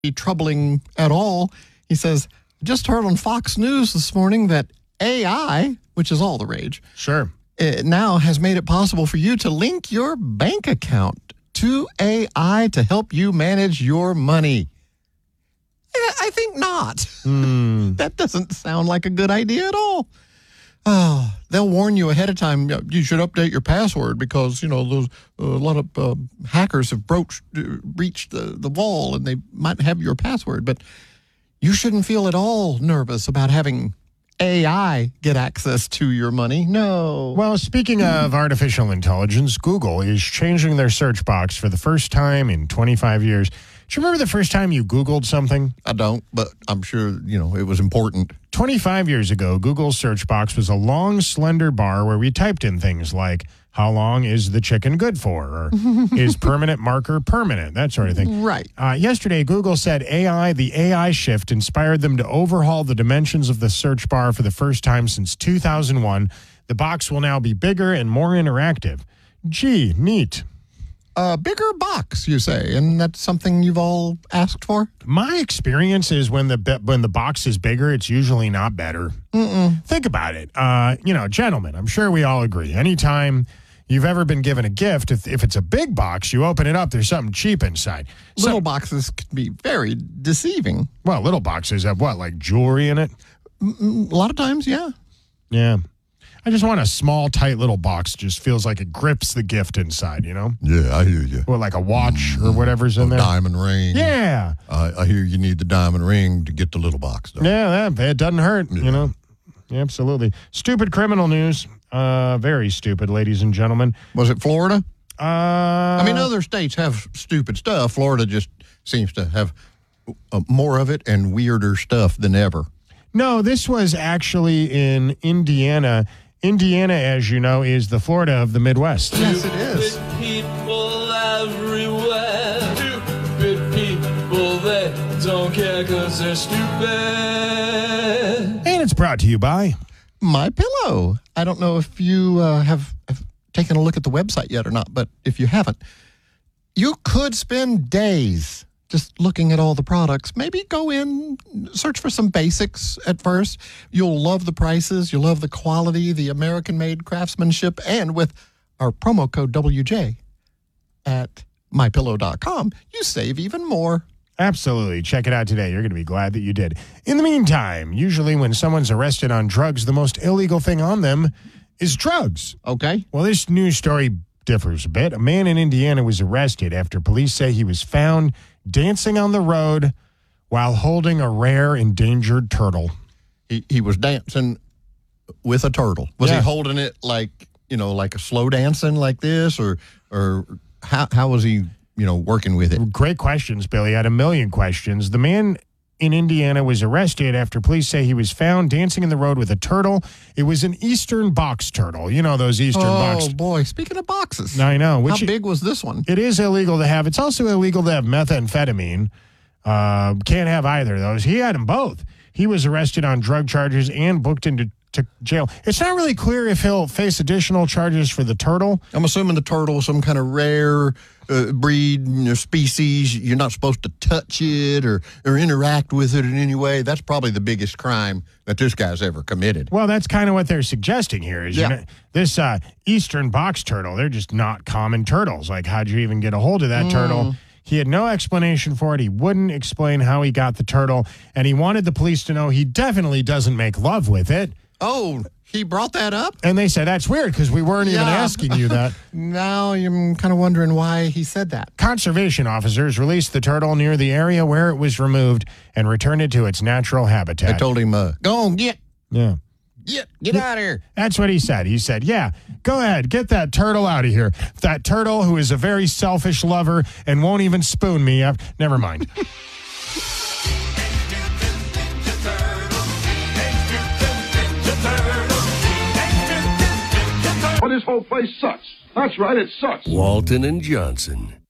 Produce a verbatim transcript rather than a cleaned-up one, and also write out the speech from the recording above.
be troubling at all. He says, just heard on Fox News this morning that A I, which is all the rage, Sure. it now has made it possible for you to link your bank account to A I to help you manage your money. I I think not. Mm. That doesn't sound like a good idea at all. Oh, they'll warn you ahead of time. You should update your password because, you know, those uh, a lot of uh, hackers have broached, uh, breached the, the wall and they might have your password. But you shouldn't feel at all nervous about having A I get access to your money. No. Well, speaking of artificial intelligence, Google is changing their search box for the first time in twenty-five years. Do you remember the first time you Googled something? I don't, but I'm sure, you know, it was important. twenty-five years ago, Google's search box was a long, slender bar where we typed in things like, how long is the chicken good for? Or is permanent marker permanent? That sort of thing. Right. Uh, yesterday, Google said A I, the A I shift inspired them to overhaul the dimensions of the search bar for the first time since two thousand one. The box will now be bigger and more interactive. Gee, neat. A bigger box, you say, and that's something you've all asked for? My experience is when the when the box is bigger, it's usually not better. Mm-mm. Think about it. Uh, you know, gentlemen, I'm sure we all agree. Anytime you've ever been given a gift, if, if it's a big box, you open it up, there's something cheap inside. Little So, boxes can be very deceiving. well, little boxes have what, like jewelry in it? Mm, A lot of times, yeah. Yeah. I just want a small, tight little box. Just feels like it grips the gift inside, you know? Yeah, I hear you. Or like a watch or whatever's in A there. diamond ring. Yeah. I, I hear you need the diamond ring to get the little box, though. Yeah, that, it doesn't hurt, Yeah. you know? Absolutely. Stupid criminal news. Uh, very stupid, ladies and gentlemen. Was it Florida? Uh, I mean, other states have stupid stuff. Florida just seems to have uh, more of it and weirder stuff than ever. No, this was actually in Indiana. Indiana, as you know, is the Florida of the Midwest. Yes, it is. Stupid people everywhere. Stupid people that don't care because they're stupid. And it's brought to you by... My Pillow. I don't know if you uh, have, have taken a look at the website yet or not, but if you haven't, you could spend days just looking at all the products. Maybe go in, search for some basics at first. You'll love the prices. You'll love the quality, the American-made craftsmanship. And with our promo code W J at my pillow dot com, you save even more. Absolutely. Check it out today. You're going to be glad that you did. In the meantime, usually when someone's arrested on drugs, the most illegal thing on them is drugs. Okay? Well, this news story differs a bit. A man in Indiana was arrested after police say he was found dancing on the road while holding a rare endangered turtle. He, he was dancing with a turtle. Was Yeah. he holding it like, you know, like a slow dancing like this? Or or how how was he, you know, working with it? Great questions, Billy. I had a million questions. The man in Indiana was arrested after police say he was found dancing in the road with a turtle. It was an eastern box turtle. You know those eastern Oh, box. boy. Speaking of boxes. I know. Which How big was this one? It is illegal to have. It's also illegal to have methamphetamine. Uh, can't have either of those. He had them both. He was arrested on drug charges and booked into to jail. It's not really clear if he'll face additional charges for the turtle. I'm assuming the turtle is some kind of rare uh, breed, you know, species. You're not supposed to touch it or, or interact with it in any way. That's probably the biggest crime that this guy's ever committed. Well, that's kind of what they're suggesting here. Is Yeah. you know, this uh, eastern box turtle, they're just not common turtles. Like, how'd you even get a hold of that Mm. turtle? He had no explanation for it. He wouldn't explain how he got the turtle, and he wanted the police to know he definitely doesn't make love with it. Oh, he brought that up? And they said, that's weird because we weren't even Yeah. asking you that. Now I'm kind of wondering why he said that. Conservation officers released the turtle near the area where it was removed and returned it to its natural habitat. I told him, uh, go on, get, yeah. get, get out of here. That's what he said. He said, yeah, go ahead, get that turtle out of here. That turtle who is a very selfish lover and won't even spoon me up. Never mind. Well, this whole place sucks. That's right, it sucks. Walton and Johnson.